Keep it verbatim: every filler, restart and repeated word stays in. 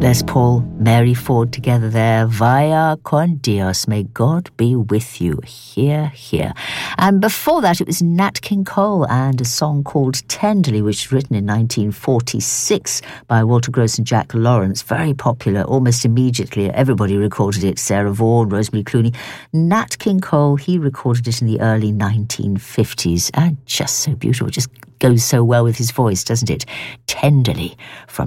Les Paul, Mary Ford together there. Vaya con Dios, may God be with you. Hear, hear. And before that, it was Nat King Cole and a song called Tenderly, which was written in nineteen forty-six by Walter Gross and Jack Lawrence. Very popular, almost immediately. Everybody recorded it. Sarah Vaughan, Rosemary Clooney. Nat King Cole, he recorded it in the early nineteen fifties. And just so beautiful. Just goes so well with his voice, doesn't it? Tenderly from